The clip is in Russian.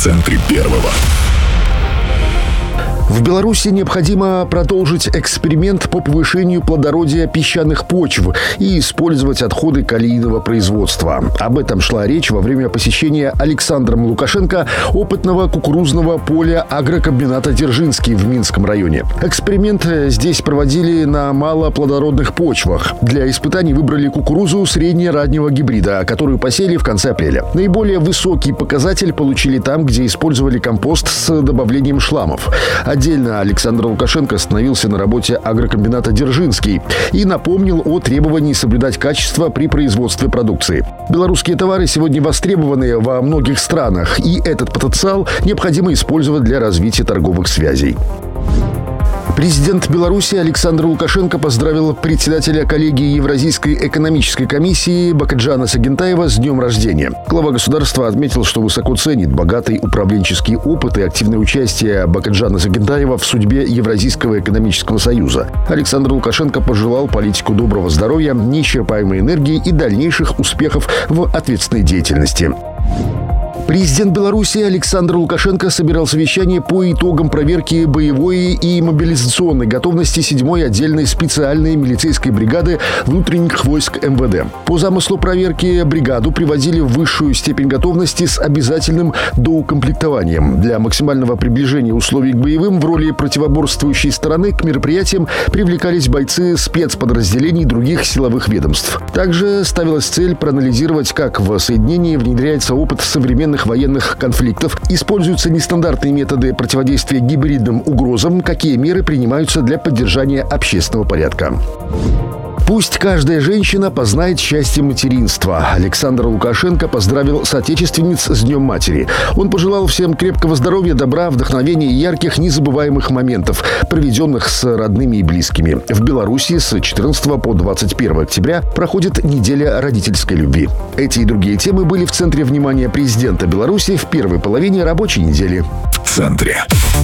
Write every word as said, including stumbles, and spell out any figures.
центре первого. В Беларуси необходимо продолжить эксперимент по повышению плодородия песчаных почв и использовать отходы калийного производства. Об этом шла речь во время посещения Александром Лукашенко опытного кукурузного поля агрокомбината «Дзержинский» в Минском районе. Эксперимент здесь проводили на малоплодородных почвах. Для испытаний выбрали кукурузу средне-раннего гибрида, которую посеяли в конце апреля. Наиболее высокий показатель получили там, где использовали компост с добавлением шламов. Отдельно Александр Лукашенко остановился на работе агрокомбината «Дзержинский» и напомнил о требовании соблюдать качество при производстве продукции. Белорусские товары сегодня востребованы во многих странах, и этот потенциал необходимо использовать для развития торговых связей. Президент Беларуси Александр Лукашенко поздравил председателя коллегии Евразийской экономической комиссии Бакытжана Сагентаева с днем рождения. Глава государства отметил, что высоко ценит богатый управленческий опыт и активное участие Бакытжана Сагентаева в судьбе Евразийского экономического союза. Александр Лукашенко пожелал политику доброго здоровья, неисчерпаемой энергии и дальнейших успехов в ответственной деятельности. Президент Беларуси Александр Лукашенко собирал совещание по итогам проверки боевой и мобилизационной готовности седьмой отдельной специальной милицейской бригады внутренних войск эм вэ дэ. По замыслу проверки бригаду приводили в высшую степень готовности с обязательным доукомплектованием. Для максимального приближения условий к боевым в роли противоборствующей стороны к мероприятиям привлекались бойцы спецподразделений других силовых ведомств. Также ставилась цель проанализировать, как в соединении внедряется опыт современных военных конфликтов, используются нестандартные методы противодействия гибридным угрозам, какие меры принимаются для поддержания общественного порядка. Пусть каждая женщина познает счастье материнства. Александр Лукашенко поздравил соотечественниц с Днем матери. Он пожелал всем крепкого здоровья, добра, вдохновения и ярких, незабываемых моментов, проведенных с родными и близкими. В Беларуси с четырнадцатого по двадцать первое октября проходит неделя родительской любви. Эти и другие темы были в центре внимания президента Беларуси в первой половине рабочей недели. В центре.